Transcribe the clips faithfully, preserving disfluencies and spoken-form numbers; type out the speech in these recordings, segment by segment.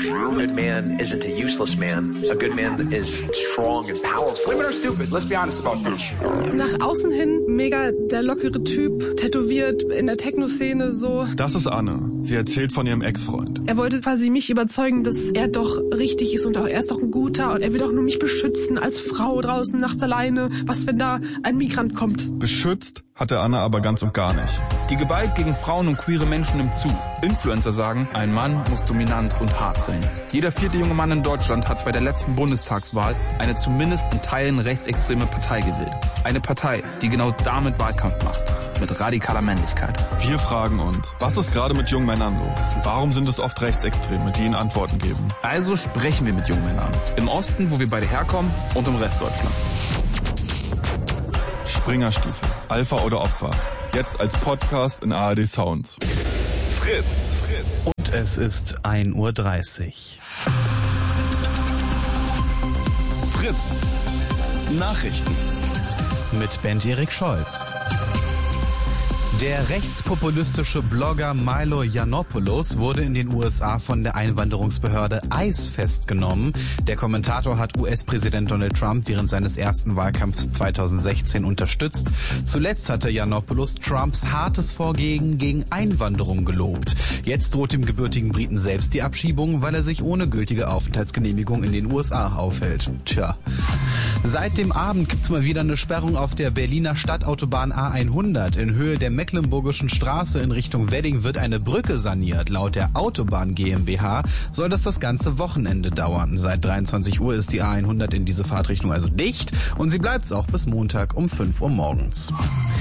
A good man isn't a useless man. A good man is strong and powerful. Women are stupid. Let's be honest about this. Nach außen hin mega der lockere Typ, tätowiert in der Techno-Szene so. Das ist Anne. Sie erzählt von ihrem Ex-Freund. Er wollte quasi mich überzeugen, dass er doch richtig ist und auch er ist doch ein guter und er will doch nur mich beschützen als Frau draußen nachts alleine. Was, wenn da ein Migrant kommt? Beschützt hatte Anne aber ganz und gar nicht. Die Gewalt gegen Frauen und queere Menschen nimmt zu. Influencer sagen, ein Mann muss dominant und hart sein. Jeder vierte junge Mann in Deutschland hat bei der letzten Bundestagswahl eine zumindest in Teilen rechtsextreme Partei gewählt. Eine Partei, die genau damit Wahlkampf macht. Mit radikaler Männlichkeit. Wir fragen uns, was ist gerade mit jungen Männern los? Und warum sind es oft Rechtsextreme, die ihnen Antworten geben? Also sprechen wir mit jungen Männern. Im Osten, wo wir beide herkommen, und im Rest Deutschlands. Springerstiefel, Alpha oder Opfer. Jetzt als Podcast in A R D Sounds. Fritz. Und es ist ein Uhr dreißig. Fritz. Nachrichten. Mit Bernd-Erik Scholz. Der rechtspopulistische Blogger Milo Yiannopoulos wurde in den U S A von der Einwanderungsbehörde I C E festgenommen. Der Kommentator hat U S-Präsident Donald Trump während seines ersten Wahlkampfs zweitausendsechzehn unterstützt. Zuletzt hatte Yiannopoulos Trumps hartes Vorgehen gegen Einwanderung gelobt. Jetzt droht dem gebürtigen Briten selbst die Abschiebung, weil er sich ohne gültige Aufenthaltsgenehmigung in den U S A aufhält. Tja. Seit dem Abend gibt's mal wieder eine Sperrung auf der Berliner Stadtautobahn A hundert. In Höhe der Mecklenburgischen Straße in Richtung Wedding wird eine Brücke saniert. Laut der Autobahn GmbH soll das das ganze Wochenende dauern. Seit dreiundzwanzig Uhr ist die A hundert in diese Fahrtrichtung also dicht und sie bleibt's auch bis Montag um fünf Uhr morgens.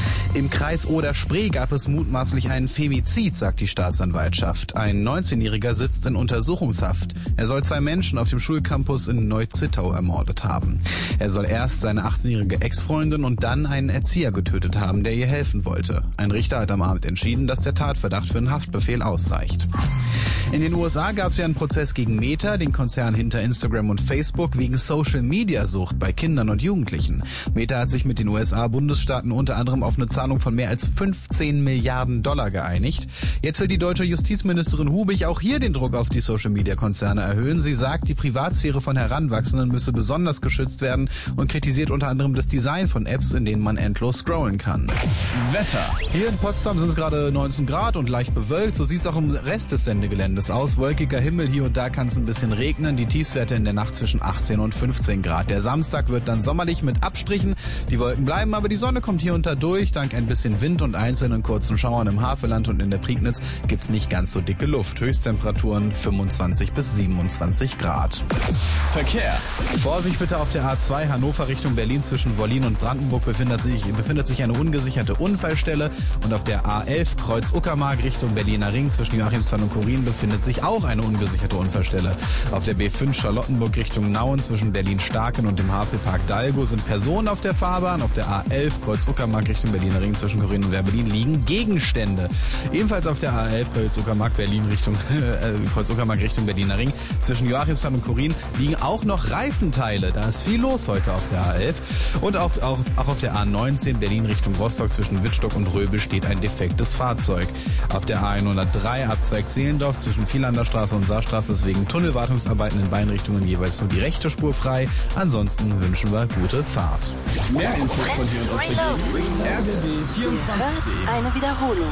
Im Kreis Oder-Spree gab es mutmaßlich einen Femizid, sagt die Staatsanwaltschaft. Ein neunzehnjähriger sitzt in Untersuchungshaft. Er soll zwei Menschen auf dem Schulcampus in Neu-Zittau ermordet haben. Er soll erst seine achtzehnjährige Ex-Freundin und dann einen Erzieher getötet haben, der ihr helfen wollte. Ein Richter hat am Abend entschieden, dass der Tatverdacht für einen Haftbefehl ausreicht. In den U S A gab es ja einen Prozess gegen Meta, den Konzern hinter Instagram und Facebook, wegen Social-Media-Sucht bei Kindern und Jugendlichen. Meta hat sich mit den U S A-Bundesstaaten unter anderem auf eine Zahlung von mehr als fünfzehn Milliarden Dollar geeinigt. Jetzt will die deutsche Justizministerin Hubig auch hier den Druck auf die Social-Media-Konzerne erhöhen. Sie sagt, die Privatsphäre von Heranwachsenden müsse besonders geschützt werden und kritisiert unter anderem das Design von Apps, in denen man endlos scrollen kann. Wetter. Hier in Potsdam sind es gerade neunzehn Grad und leicht bewölkt. So sieht es auch im Rest des Sendegeländes aus. Wolkiger Himmel, hier und da kann es ein bisschen regnen. Die Tiefstwerte in der Nacht zwischen achtzehn und fünfzehn Grad. Der Samstag wird dann sommerlich mit Abstrichen. Die Wolken bleiben, aber die Sonne kommt hier und da durch. Dank ein bisschen Wind und einzelnen kurzen Schauern im Havelland und in der Prignitz gibt's nicht ganz so dicke Luft. Höchsttemperaturen fünfundzwanzig bis siebenundzwanzig Grad. Verkehr. Vorsicht bitte auf der A zwei Hannover Richtung Berlin zwischen Wollin und Brandenburg befindet sich, befindet sich eine ungesicherte Unfallstelle und auf der A elf Kreuz Uckermark Richtung Berliner Ring zwischen Joachimsthal und Korin befindet sich auch eine ungesicherte Unfallstelle. Auf der B fünf Charlottenburg Richtung Nauen zwischen Berlin-Starken und dem Havelpark Dalgo sind Personen auf der Fahrbahn. Auf der A elf Kreuz Uckermark Richtung Berliner Ring zwischen Korin und Berlin liegen Gegenstände. Ebenfalls auf der A elf Kreuz Uckermark Berlin Richtung äh, Kreuz Uckermark Richtung Berliner Ring zwischen Joachimsthal und Korin liegen auch noch Reifenteile. Da ist viel los heute auf der A elf. Und auf, auch, auch auf der A neunzehn Berlin Richtung Rostock zwischen Wittstock und Röbel steht ein defektes Fahrzeug. Auf der A hundertdrei Abzweig Zehlendorf zwischen Vielander Straße und Saarstraße ist wegen Tunnelwartungsarbeiten in beiden Richtungen jeweils nur die rechte Spur frei. Ansonsten wünschen wir gute Fahrt. Mehr Infos von hier und aus der Gegend. R B B vierundzwanzig. Hört eine Wiederholung.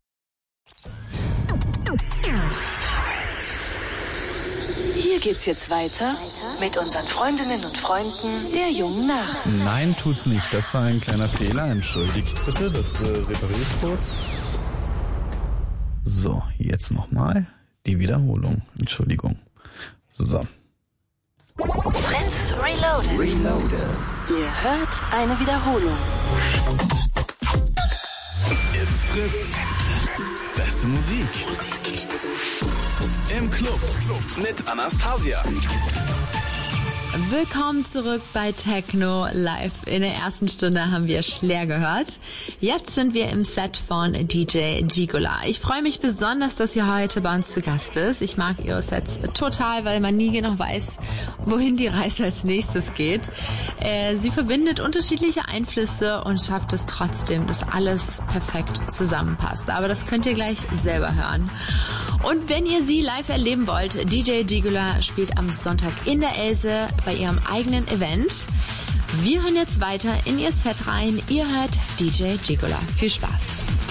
Hier geht's jetzt weiter mit unseren Freundinnen und Freunden der jungen Nachricht. Nein, tut's nicht. Das war ein kleiner Fehler. Entschuldigt bitte, das äh, repariere ich kurz. So, jetzt nochmal die Wiederholung. Entschuldigung. So. Fritz Reloaded. Reloaded. Ihr hört eine Wiederholung. It's Fritz. Beste Musik. Im Club mit Anastasia. Willkommen zurück bei Techno Live. In der ersten Stunde haben wir Schlager gehört. Jetzt sind wir im Set von D J Gigola. Ich freue mich besonders, dass sie heute bei uns zu Gast ist. Ich mag ihre Sets total, weil man nie genau weiß, wohin die Reise als nächstes geht. Äh, sie verbindet unterschiedliche Einflüsse und schafft es trotzdem, dass alles perfekt zusammenpasst. Aber das könnt ihr gleich selber hören. Und wenn ihr sie live erleben wollt, D J Gigola spielt am Sonntag in der Else bei ihrem eigenen Event. Wir hören jetzt weiter in ihr Set rein. Ihr hört D J Gigola. Viel Spaß.